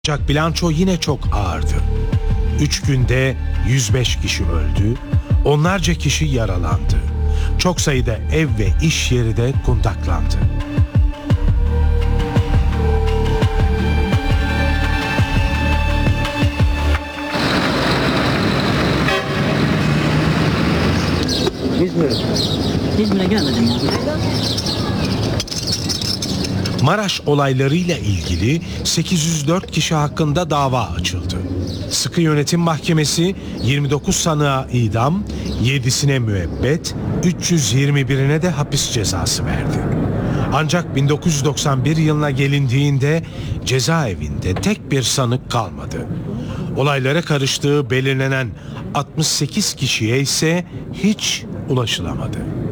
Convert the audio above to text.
Ancak bilanço yine çok ağırdı. 3 günde 105 kişi öldü, onlarca kişi yaralandı. Çok sayıda ev ve iş yeri de kundaklandı. İzmir'e gelmedim ya. Maraş olaylarıyla ilgili 804 kişi hakkında dava açıldı. Sıkı Yönetim Mahkemesi 29 sanığa idam, 7'sine müebbet, 321'ine de hapis cezası verdi. Ancak 1991 yılına gelindiğinde cezaevinde tek bir sanık kalmadı. Olaylara karıştığı belirlenen 68 kişiye ise hiç ulaşılamadı.